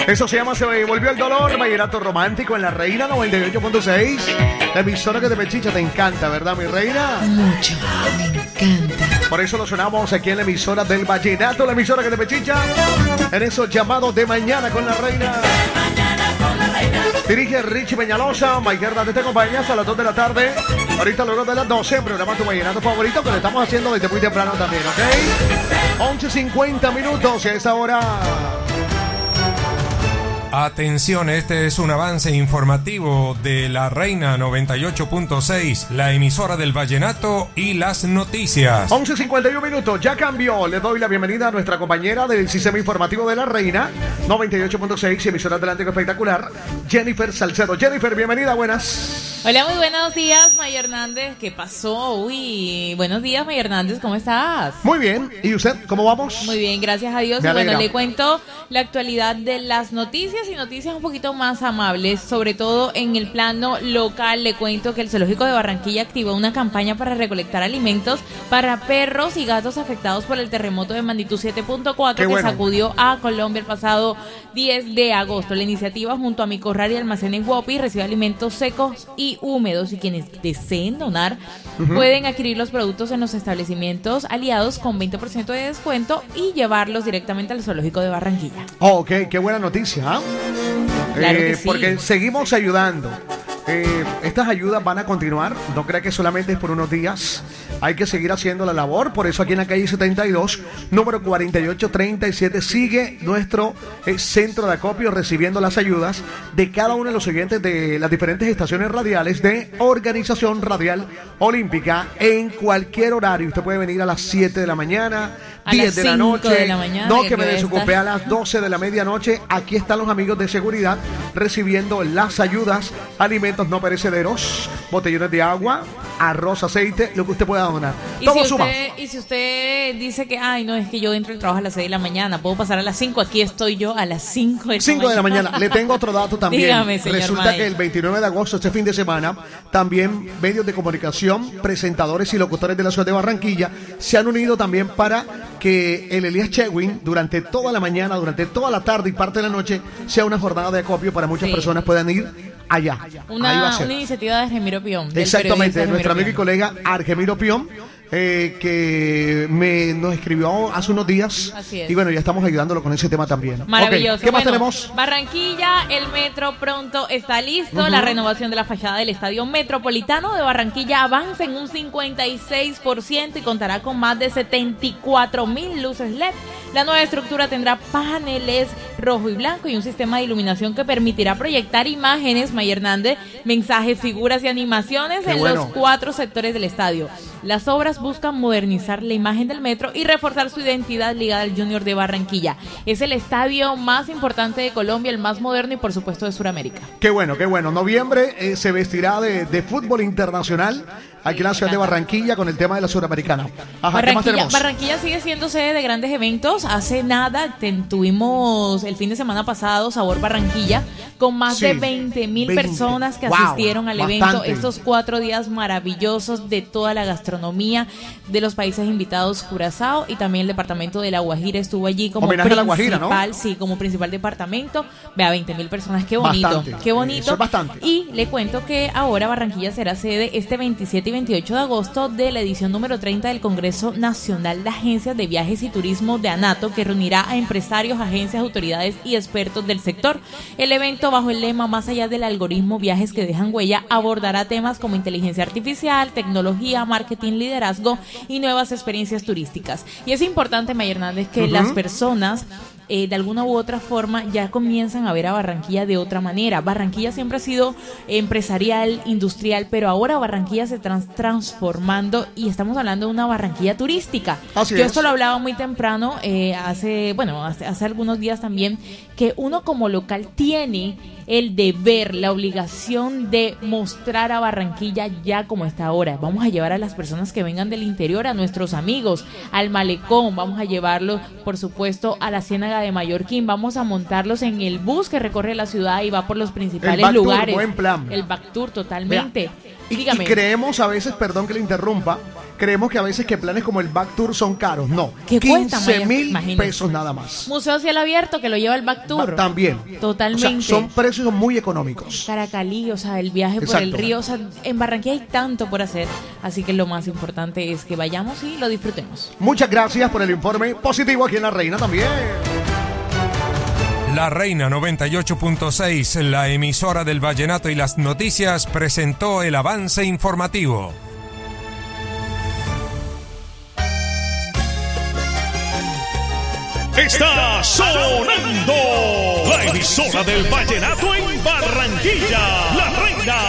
Eso se llama Se Volvió el Dolor, vallenato romántico en La Reina 98.6. La emisora que te pechicha, te encanta, ¿verdad, mi reina? Mucho, me encanta. Por eso lo sonamos aquí en la emisora del vallenato, la emisora que te pechicha. En esos llamados de mañana con La Reina. Dirige Richie Peñalosa, Mike Hernández te acompaña hasta las 2 de la tarde. Ahorita luego de las 12, programa tu vallenato favorito que lo estamos haciendo desde muy temprano también, ¿ok? 11:50 minutos a esa hora. Atención, este es un avance informativo de La Reina 98.6, la emisora del vallenato y las noticias. 11:51 minutos, ya cambió. Le doy la bienvenida a nuestra compañera del sistema informativo de La Reina 98.6, emisora Atlántico Espectacular, Jennifer Salcedo. Jennifer, bienvenida, buenas. Hola, muy buenos días, May Hernández. ¿Qué pasó? Uy, buenos días, May Hernández, ¿cómo estás? Muy bien, ¿y usted? ¿Cómo vamos? Muy bien, gracias a Dios. Bueno, le cuento la actualidad de las noticias y noticias un poquito más amables, sobre todo en el plano local. Le cuento que el Zoológico de Barranquilla activó una campaña para recolectar alimentos para perros y gatos afectados por el terremoto de magnitud 7.4 que sacudió a Colombia el pasado 10 de agosto. La iniciativa, junto a Mi Corral y Almacenes Guapi, recibe alimentos secos y húmedos, y quienes deseen donar pueden adquirir los productos en los establecimientos aliados con 20% de descuento y llevarlos directamente al Zoológico de Barranquilla. Ok, qué buena noticia, ¿eh? Claro que sí. Porque seguimos ayudando. Estas ayudas van a continuar, no crea que solamente es por unos días, hay que seguir haciendo la labor. Por eso aquí en la calle 72, número 4837, sigue nuestro centro de acopio recibiendo las ayudas de cada uno de los oyentes de las diferentes estaciones radiales de Organización Radial Olímpica en cualquier horario. Usted puede venir a las 7 de la mañana, a 10 de la noche, de la mañana, no que me desocupé a las 12 de la medianoche. Aquí están los amigos de seguridad recibiendo las ayudas, alimentos no perecederos, botellones de agua, arroz, aceite, lo que usted pueda donar. Todo suma. Y si usted dice que, ay, no, es que yo entro al trabajo a las 6 de la mañana, puedo pasar a las 5, aquí estoy yo a las 5 de la mañana. Le tengo otro dato también. Dígame, señor Resulta May. que el 29 de agosto, este fin de semana, también medios de comunicación, presentadores y locutores de la ciudad de Barranquilla se han unido también para que el Elías Chewin, durante toda la mañana, durante toda la tarde y parte de la noche, sea una jornada de acopio para muchas personas puedan ir allá. Una iniciativa de Argemiro Pion. Exactamente, nuestro amigo y colega Argemiro Pion, que nos escribió hace unos días. Así es. Y bueno, ya estamos ayudándolo con ese tema también. Maravilloso. Okay, ¿qué más tenemos? Barranquilla, el metro pronto está listo. La renovación de la fachada del Estadio Metropolitano de Barranquilla avanza en un 56% y contará con más de 74,000 luces LED. La nueva estructura tendrá paneles rojo y blanco y un sistema de iluminación que permitirá proyectar imágenes, May Hernández, mensajes, figuras y animaciones los 4 sectores del estadio. Las obras buscan modernizar la imagen del metro y reforzar su identidad ligada al Junior de Barranquilla. Es el estadio más importante de Colombia, el más moderno y por supuesto de Sudamérica. Qué bueno, qué bueno. Noviembre se vestirá de fútbol internacional aquí en la ciudad de Barranquilla con el tema de la Sudamericana. Ajá, ¿qué más tenemos? Barranquilla sigue siendo sede de grandes eventos. Hace nada tuvimos el fin de semana pasado Sabor Barranquilla con más de 20,000 personas que asistieron al evento. Estos 4 días maravillosos de toda la gastronomía de los países invitados. Curazao y también el departamento de La Guajira estuvo allí como homenaje principal, a La Guajira, ¿no? Sí, como principal departamento. Vea, 20,000 personas, qué bonito, bastante. Qué bonito. Eso es bastante. Y le cuento que ahora Barranquilla será sede este 27 y 28 de agosto de la edición número 30 del Congreso Nacional de Agencias de Viajes y Turismo de ANATO, que reunirá a empresarios, agencias, autoridades y expertos del sector. El evento, bajo el lema Más allá del algoritmo, viajes que dejan huella, abordará temas como inteligencia artificial, tecnología, marketing, liderazgo y nuevas experiencias turísticas. Y es importante, May Hernández, que las personas de alguna u otra forma ya comienzan a ver a Barranquilla de otra manera. Barranquilla siempre ha sido empresarial, industrial, pero ahora Barranquilla se está transformando y estamos hablando de una Barranquilla turística. Yo esto lo hablaba muy temprano, hace algunos días también, que uno como local tiene el deber, la obligación de mostrar a Barranquilla ya como está ahora. Vamos a llevar a las personas que vengan del interior, a nuestros amigos, al malecón, vamos a llevarlos, por supuesto, a la Ciénaga de Mallorquín, vamos a montarlos en el bus que recorre la ciudad y va por los principales lugares. Buen plan. El back tour, totalmente. Y creemos a veces, perdón que le interrumpa, creemos que a veces que planes como el Back Tour son caros. No, ¿Qué cuesta, 15,000 imagínate? pesos nada más. Museo Cielo Abierto que lo lleva el Back Tour. También. Totalmente. O sea, son precios muy económicos. Caracalí, o sea, el viaje por Exacto. el río, o sea, en Barranquilla hay tanto por hacer, así que lo más importante es que vayamos y lo disfrutemos. Muchas gracias por el informe positivo aquí en La Reina también. La Reina 98.6, la emisora del vallenato y las noticias, presentó el avance informativo. Está sonando la emisora del vallenato en Barranquilla, La Reina